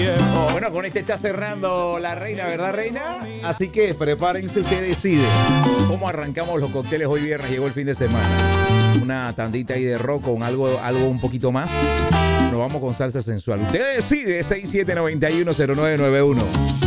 tiempo. Bueno, con este está cerrando la reina, ¿verdad, reina? Así que prepárense, usted decide cómo arrancamos los cócteles hoy viernes. Llegó el fin de semana. Una tandita ahí de rock con algo un poquito más. Nos vamos con salsa sensual. Usted decide 67910991.